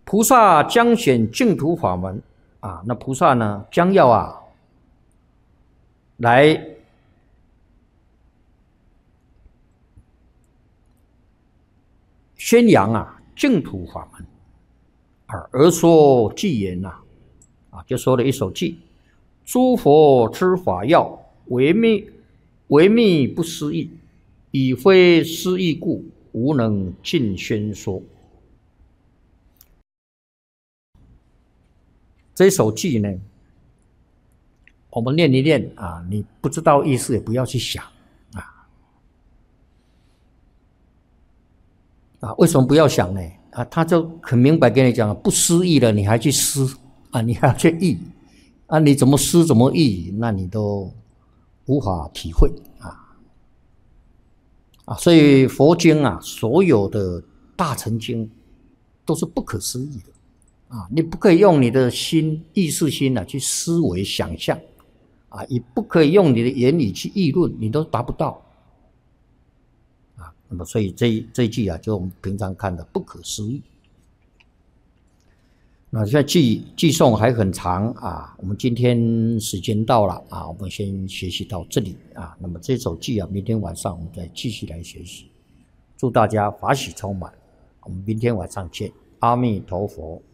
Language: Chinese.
菩萨将显净土法门啊，那菩萨呢将要来宣扬净土法门而说偈言就说了一首偈：诸佛之法要，唯密不思议，以非思议故，无能尽宣说。这首偈呢，我们念一念你不知道意思也不要去想为什么不要想呢？他就很明白跟你讲，不思议了，你还去思你还要去议你怎么思怎么议，那你都无法体会所以佛经所有的大乘经都是不可思议的你不可以用你的心意识心去思维想象也不可以用你的言语去议论，你都达不到那么所以这一句就我们平常看的不可思议。那现在偈诵还很长我们今天时间到了我们先学习到这里那么这首偈明天晚上我们再继续来学习。祝大家法喜充满，我们明天晚上见。阿弥陀佛。